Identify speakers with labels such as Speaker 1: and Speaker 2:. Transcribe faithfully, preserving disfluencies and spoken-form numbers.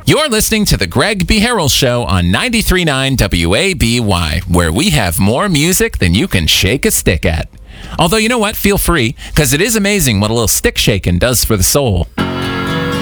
Speaker 1: You're listening to the Greg B. Harrell Show on ninety-three point nine W A B Y, where we have more music than you can shake a stick at. Although, you know what? Feel free, because it is amazing what a little stick shaking does for the soul.